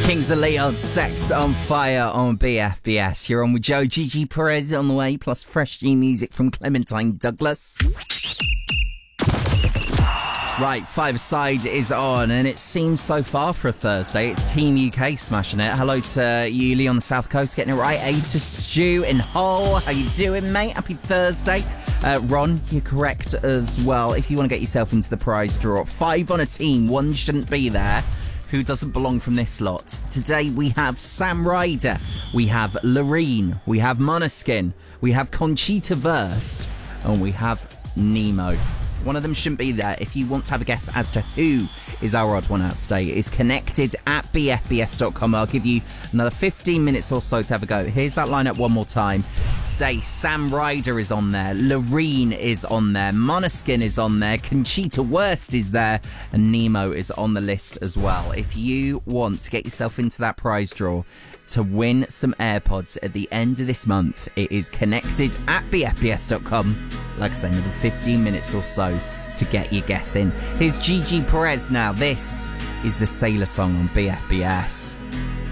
Kings of Leon, Sex on Fire on BFBS. You're on with Joe. Gigi Perez on the way, plus fresh new music from Clementine Douglas. Right, Five-A-Side is on, and it seems so far for a Thursday. It's Team UK smashing it. Hello to Yuli on the South Coast, getting it right. A to Stu in Hull. How you doing, mate? Happy Thursday. Ron, you're correct as well. If you want to get yourself into the prize draw, 5 on a team, 1 shouldn't be there. Who doesn't belong from this lot? Today we have Sam Ryder, we have Loreen, we have Måneskin, we have Conchita Wurst, and we have Nemo. One of them shouldn't be there. If you want to have a guess as to who is our odd one out today, it's connected at bfbs.com. I'll give you another 15 minutes or so to have a go. Here's that lineup one more time. Today, Sam Ryder is on there, Loreen is on there, Måneskin is on there, Conchita Wurst is there, and Nemo is on the list as well. If you want to get yourself into that prize draw to win some AirPods at the end of this month, it is connected at bfbs.com. Like I say, another 15 minutes or so to get your guess in. Here's Gigi Perez now. This is the Sailor Song on BFBS.